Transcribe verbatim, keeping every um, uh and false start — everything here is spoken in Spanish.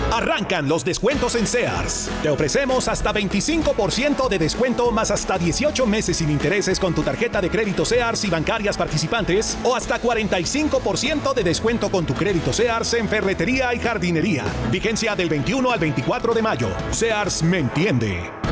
Arrancan los descuentos en Sears. Te ofrecemos hasta veinticinco por ciento de descuento más hasta dieciocho meses sin intereses con tu tarjeta de crédito Sears y bancarias participantes o hasta cuarenta y cinco por ciento de descuento con tu crédito Sears en ferretería y jardinería. Vigencia del veintiuno al veinticuatro de mayo. Sears me entiende.